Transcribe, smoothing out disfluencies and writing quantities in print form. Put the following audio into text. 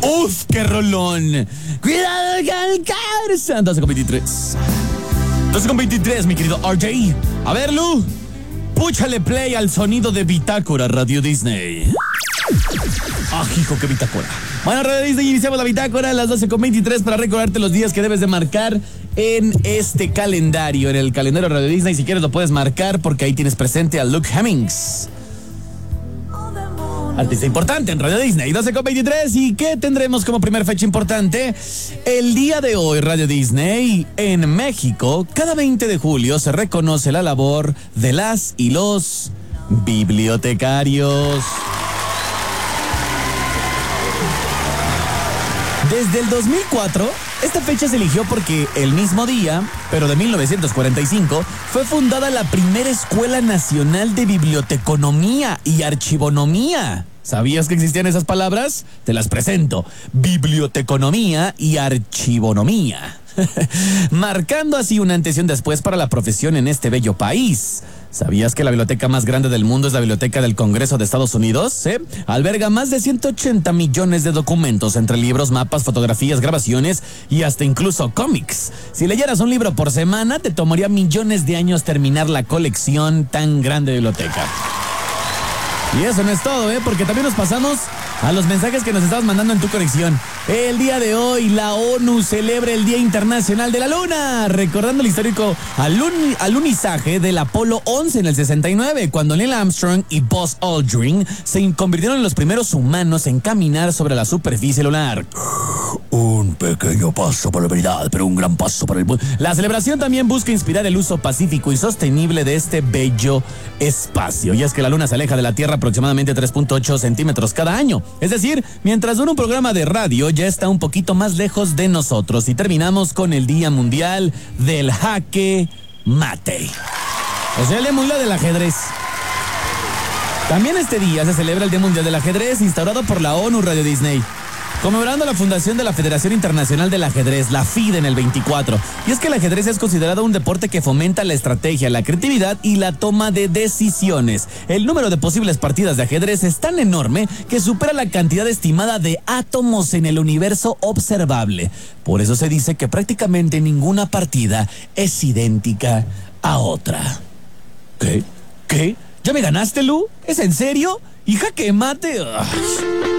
¡Uf, qué rolón! ¡Cuidado que alcanza! 12:23. 12:23, mi querido RJ. A ver, Lu, púchale play al sonido de Bitácora Radio Disney. ¡Ah, hijo, qué bitácora! Bueno, Radio Disney, iniciamos la bitácora a las 12:23 para recordarte los días que debes de marcar en este calendario, en el calendario Radio Disney. Si quieres lo puedes marcar porque ahí tienes presente a Luke Hemmings, artista importante en Radio Disney. 12:23. ¿Y qué tendremos como primer fecha importante? El día de hoy, Radio Disney, en México, cada 20 de julio se reconoce la labor de las y los bibliotecarios. Desde el 2004, esta fecha se eligió porque el mismo día, pero de 1945, fue fundada la primera Escuela Nacional de Biblioteconomía y Archivonomía. ¿Sabías que existían esas palabras? Te las presento. Biblioteconomía y archivonomía. Marcando así un antes y un después para la profesión en este bello país. ¿Sabías que la biblioteca más grande del mundo es la Biblioteca del Congreso de Estados Unidos? Alberga más de 180 millones de documentos entre libros, mapas, fotografías, grabaciones y hasta incluso cómics. Si leyeras un libro por semana, te tomaría millones de años terminar la colección tan grande de biblioteca. Y eso no es todo, porque también nos pasamos a los mensajes que nos estabas mandando en tu conexión. El día de hoy, la ONU celebra el Día Internacional de la Luna, recordando el histórico alunizaje del Apolo 11 en el 69, cuando Neil Armstrong y Buzz Aldrin se convirtieron en los primeros humanos en caminar sobre la superficie lunar. Un pequeño paso para la humanidad, pero un gran paso para el mundo. La celebración también busca inspirar el uso pacífico y sostenible de este bello espacio. Y es que la Luna se aleja de la Tierra aproximadamente 3.8 centímetros cada año. Es decir, mientras dura un programa de radio, ya está un poquito más lejos de nosotros. Y terminamos con el Día Mundial del Jaque Mate. O sea, el Día Mundial del Ajedrez. También este día se celebra el Día Mundial del Ajedrez, instaurado por la ONU Radio Disney, conmemorando la fundación de la Federación Internacional del Ajedrez, la FIDE, en el 24. Y es que el ajedrez es considerado un deporte que fomenta la estrategia, la creatividad y la toma de decisiones. El número de posibles partidas de ajedrez es tan enorme que supera la cantidad estimada de átomos en el universo observable. Por eso se dice que prácticamente ninguna partida es idéntica a otra. ¿Qué? ¿Ya me ganaste, Lu? ¿Es en serio? ¿Y jaque mate? Ugh.